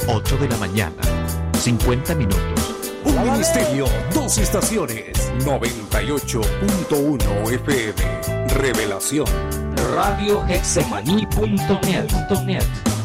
8 de la mañana. 50 minutos. Un ministerio, dos estaciones. 98.1 FM. Revelación. Radio Hexemaní.net.